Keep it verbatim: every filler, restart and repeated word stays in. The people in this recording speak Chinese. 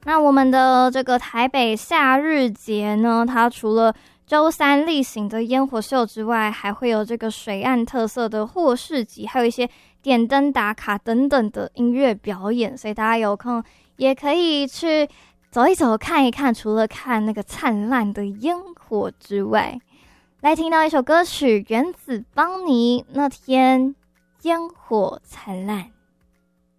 那我们的这个台北夏日节呢，它除了周三例行的烟火秀之外，还会有这个水岸特色的霍市集，还有一些点灯打卡等等的音乐表演，所以大家有空也可以去走一走看一看，除了看那个灿烂的烟火之外，来听到一首歌曲原子邦尼那天烟火灿烂。